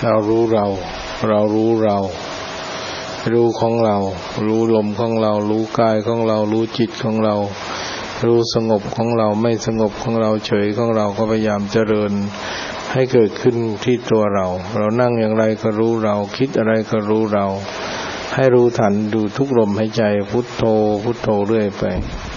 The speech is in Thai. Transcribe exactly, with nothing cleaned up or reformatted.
เรารู้เราเรารู้เรารู้ของเรารู้ลมของเรารู้กายของเรารู้จิตของเรารู้สงบของเราไม่สงบของเราเฉยของเราก็พยายามเจริญให้เกิดขึ้นที่ตัวเราเรานั่งอย่างไรก็รู้เราคิดอะไรก็รู้เราให้รู้ทันดูทุกลมหายใจพุทโธพุทโธเรื่อยไป